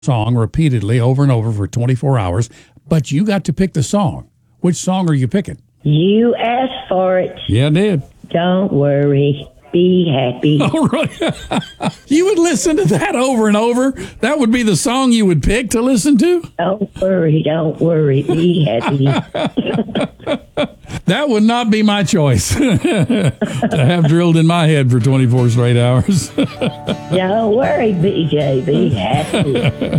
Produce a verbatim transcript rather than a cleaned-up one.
song repeatedly over and over for twenty-four hours, but you got to pick the song. Which song are you picking? You asked for it. Yeah, I did. Don't worry. Be happy. All right. You would listen to that over and over? That would be the song you would pick to listen to? Don't worry. Don't worry. Be happy. That would not be my choice to have drilled in my head for twenty-four straight hours. Don't worry, B J. Be happy.